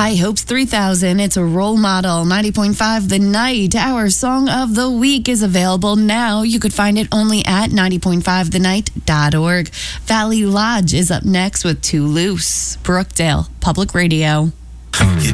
High Hopes 3000, it's a role model. 90.5 The Night, our song of the week, is available now. You could find it only at 90.5thenight.org. Valley Lodge is up next with Too Loose. Brookdale Public Radio.